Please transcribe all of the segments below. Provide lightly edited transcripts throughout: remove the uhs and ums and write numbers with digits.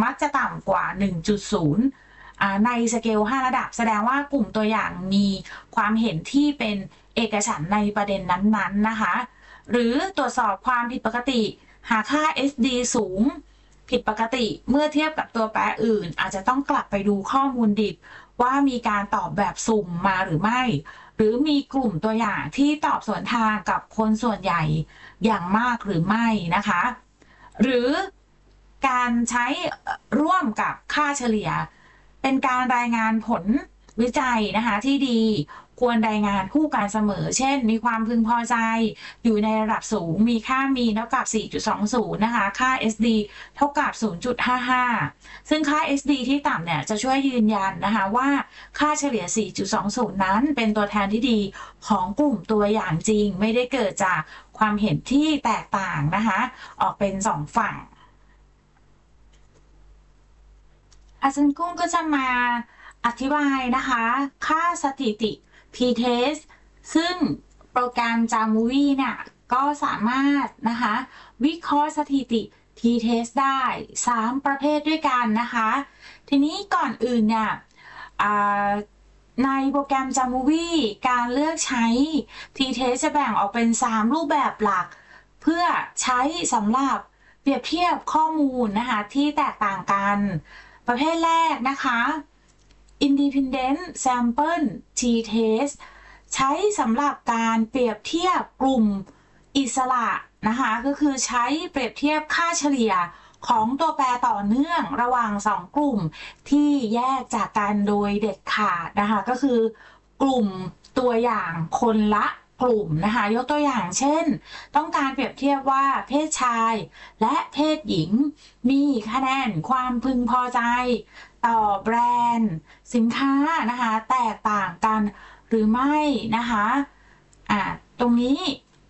มักจะต่ำกว่า 1.0 ในสเกล 5 ระดับแสดงว่ากลุ่มตัวอย่างมีความเห็นที่เป็นเอกฉันท์ในประเด็นนั้นๆนะคะหรือตรวจสอบความผิดปกติหากค่า SD สูงผิดปกติเมื่อเทียบกับตัวแปรอื่นอาจจะต้องกลับไปดูข้อมูลดิบว่ามีการตอบแบบสุ่มมาหรือไม่หรือมีกลุ่มตัวอย่างที่ตอบสวนทางกับคนส่วนใหญ่อย่างมากหรือไม่นะคะหรือการใช้ร่วมกับค่าเฉลี่ยเป็นการรายงานผลวิจัยนะคะที่ดีควรรายงานคู่กันเสมอเช่นมีความพึงพอใจอยู่ในระดับสูงมีค่ามีเท่ากับ 4.20 นะคะค่า SD เท่ากับ 0.55 ซึ่งค่า SD ที่ต่ำเนี่ยจะช่วยยืนยันนะคะว่าค่าเฉลี่ย 4.20 นั้นเป็นตัวแทนที่ดีของกลุ่มตัวอย่างจริงไม่ได้เกิดจากความเห็นที่แตกต่างนะคะออกเป็น2ฝั่งอาจารย์กุ้งก็จะมาอธิบายนะคะค่าสถิติ p-test ซึ่งโปรแกรม Jamovi เนี่ยก็สามารถนะคะวิเคราะห์สถิติ t-test ได้3ประเภทด้วยกันนะคะทีนี้ก่อนอื่นเนี่ยในโปรแกรม Jamovi การเลือกใช้ t-test จะแบ่งออกเป็น3รูปแบบหลักเพื่อใช้สำหรับเปรียบเทียบข้อมูลนะคะที่แตกต่างกันประเภทแรกนะคะ Independent Sample t-test ใช้สำหรับการเปรียบเทียบกลุ่มอิสระนะคะก็คือใช้เปรียบเทียบค่าเฉลี่ยของตัวแปรต่อเนื่องระหว่าง2กลุ่มที่แยกจากกันโดยเด็ดขาดนะคะก็คือกลุ่มตัวอย่างคนละกลุ่มนะคะยกตัวอย่างเช่นต้องการเปรียบเทียบว่าเพศชายและเพศหญิงมีคะแนนความพึงพอใจต่อแบรนด์สินค้านะคะแตกต่างกันหรือไม่นะคะตรงนี้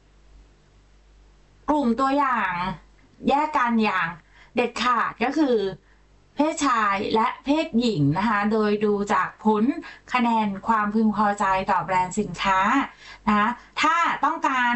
กลุ่มตัวอย่างแยกกันอย่างเด็ดขาดก็คือเพศชายและเพศหญิงนะคะโดยดูจากผลคะแนนความพึงพอใจต่อแบรนด์สินค้านะคะถ้าต้องการ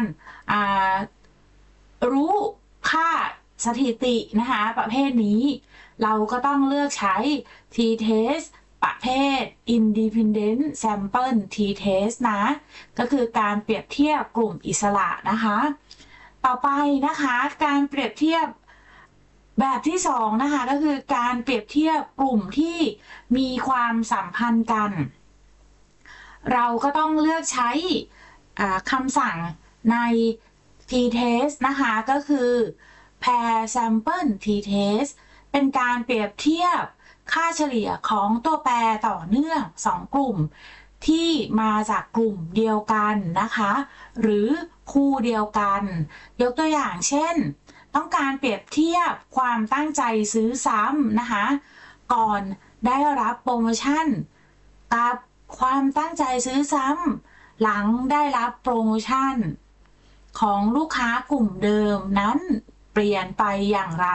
รู้ค่าสถิตินะคะประเภทนี้เราก็ต้องเลือกใช้ t-test ประเภท Independent Sample t-test นะก็คือการเปรียบเทียบกลุ่มอิสระนะคะต่อไปนะคะการเปรียบเทียบแบบที่2นะคะก็คือการเปรียบเทียบกลุ่มที่มีความสัมพันธ์กันเราก็ต้องเลือกใช้คำสั่งใน t-test นะคะก็คือ pair sample t-test เป็นการเปรียบเทียบค่าเฉลี่ยของตัวแปรต่อเนื่อง2กลุ่มที่มาจากกลุ่มเดียวกันนะคะหรือคู่เดียวกันยกตัวอย่างเช่นต้องการเปรียบเทียบความตั้งใจซื้อซ้ำนะคะก่อนได้รับโปรโมชั่นกับความตั้งใจซื้อซ้ำหลังได้รับโปรโมชั่นของลูกค้ากลุ่มเดิมนั้นเปลี่ยนไปอย่างไร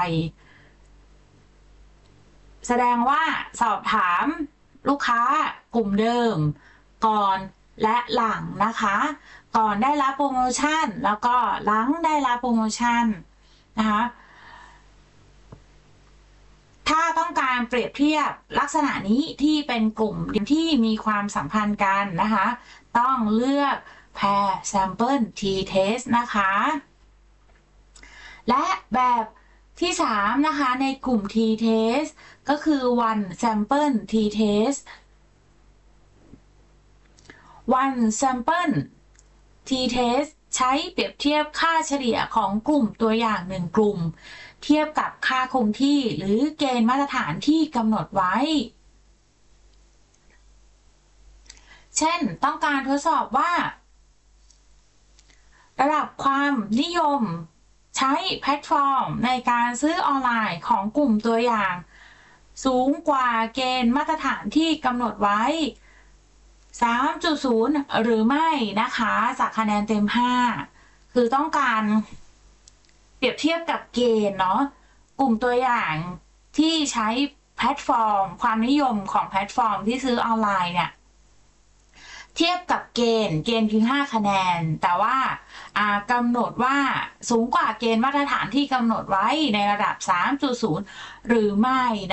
แสดงว่าสอบถามลูกค้ากลุ่มเดิมก่อนและหลังนะคะก่อนได้รับโปรโมชั่นแล้วก็หลังได้รับโปรโมชั่นนะคะถ้าต้องการเปรียบเทียบลักษณะนี้ที่เป็นกลุ่มที่มีความสัมพันธ์กันนะคะต้องเลือก pair sample t-test นะคะและแบบที่3นะคะในกลุ่ม t-test ก็คือ one sample t-test one sample t-test ใช้เปรียบเทียบค่าเฉลี่ยของกลุ่มตัวอย่าง1กลุ่มเทียบกับค่าคงที่หรือเกณฑ์มาตรฐานที่กำหนดไว้เช่นต้องการทดสอบว่าระดับความนิยมใช้แพลตฟอร์มในการซื้อออนไลน์ของกลุ่มตัวอย่างสูงกว่าเกณฑ์มาตรฐานที่กำหนดไว้ 3.0 หรือไม่นะคะจากคะแนนเต็ม5คือต้องการเปรียบเทียบกับเกณฑ์เนาะกลุ่มตัวอย่างที่ใช้แพลตฟอร์มความนิยมของแพลตฟอร์มที่ซื้อออนไลน์เนี่ยเทียบกับเกณฑ์คือ5คะแนนแต่ว่ากำหนดว่าสูงกว่าเกณฑ์มาตรฐานที่กำหนดไว้ในระดับ 3.0 หรือไม่